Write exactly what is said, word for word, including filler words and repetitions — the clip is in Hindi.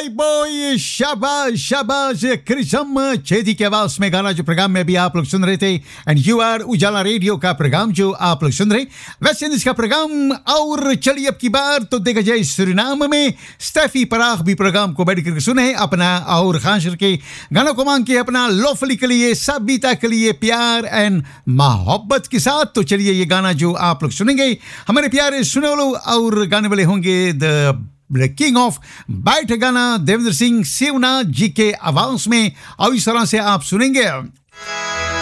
बॉय शाबाश शाबाश क्रिसम चेदी की आवाज में गाना जो प्रोग्राम में भी आप लोग सुन रहे थे and you are Ujala radio का प्रोग्राम जो आप लोग सुन रहे वैसे इसका प्रोग्राम। और चलिए अब की बार तो देखा जाए सुरीनाम में स्टेफी पराख भी प्रोग्राम को बैठ करके सुने अपना और खास करके गानों को मांग के अपना लोफली के लिए सभ्यता के लिए प्यार एंड मोहब्बत के साथ। तो चलिए ये गाना जो आप लोग सुनेंगे हमारे प्यारे सुने वालों और गाने वाले होंगे द द किंग ऑफ बैठ गाना देवेंद्र सिंह सेवना जी के आवाज में और इस तरह से आप सुनेंगे